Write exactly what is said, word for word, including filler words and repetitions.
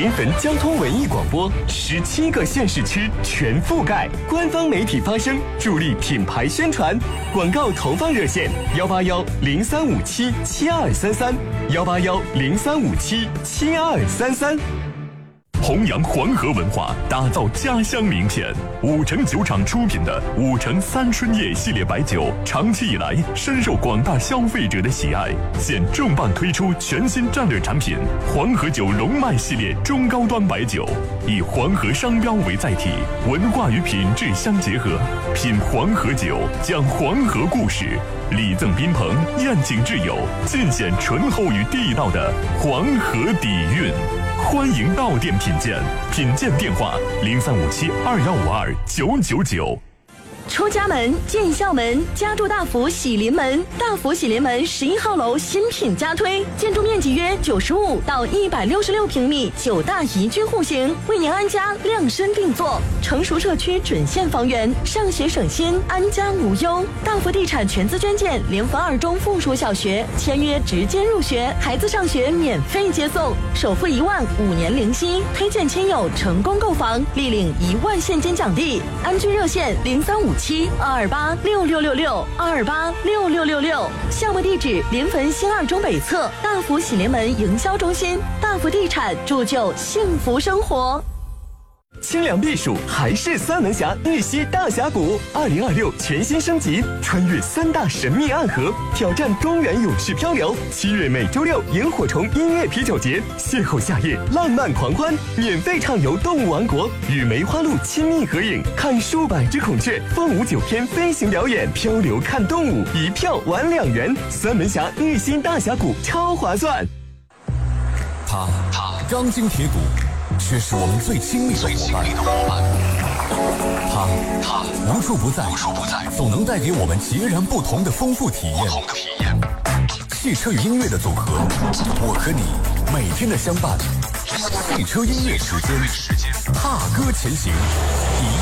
临汾交通文艺广播，十七个县市区全覆盖，官方媒体发声，助力品牌宣传。广告投放热线：幺八幺零三五七七二三三，幺八幺零三五七七二三三。 弘扬黄河文化，打造家乡名片。五城酒厂出品的五城三春叶系列白酒，长期以来深受广大消费者的喜爱。现重磅推出全新战略产品黄河酒龙脉系列中高端白酒，以黄河商标为载体，文化与品质相结合。品黄河酒，讲黄河故事，礼赠宾朋，宴请挚友，尽显醇厚与地道的黄河底蕴。欢迎到店品鉴，品鉴电话零三五七二幺五二九九九。 出家门，进校门，家住大福喜临门。大福喜临门十一号楼新品加推，建筑面积约九十五到一百六十六平米，九大宜居户型，为您安家量身定做。成熟社区准现房源，上学省心，安家无忧。大福地产全资捐建临汾二中附属小学，签约直接入学，孩子上学免费接送，首付一万，五年零息。推荐亲友成功购房，立领一万现金奖励。安居热线零三五七二二八六六六六二二八六六六六。项目地址：临汾新二中北侧大福喜临门营销中心。大福地产，铸就幸福生活。 清凉避暑还是三门峡日西大峡谷，二零二六全新升级，穿越三大神秘暗河，挑战中原永续漂流。七月每周六萤火虫音乐啤酒节，邂逅夏夜浪漫狂欢，免费畅游动物王国，与梅花鹿亲密合影，看数百只孔雀，凤舞九天飞行表演，漂流看动物，一票玩两元。三门峡日西大峡谷超划算。 它它钢筋铁骨，却是我们最亲密的伙伴。它它无处不在，无处不在，总能带给我们截然不同的丰富体验。汽车与音乐的组合，我和你每天的相伴。汽车音乐时间，踏歌前行。